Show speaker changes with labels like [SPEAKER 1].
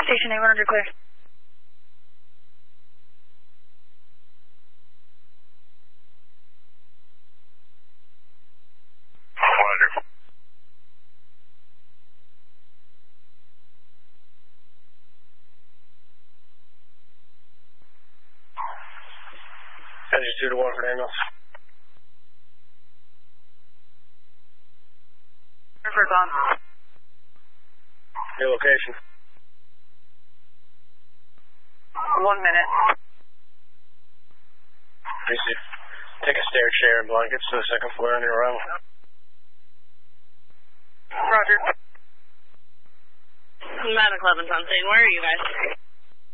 [SPEAKER 1] Station 8100 clear.
[SPEAKER 2] Engine 2 to Warford ambulance.
[SPEAKER 1] River's on.
[SPEAKER 2] Your location.
[SPEAKER 1] 1 minute.
[SPEAKER 2] Easy. Take a stair chair and blankets to the second floor on your arrival.
[SPEAKER 1] Roger.
[SPEAKER 3] Medic 11 on scene. Where are you guys?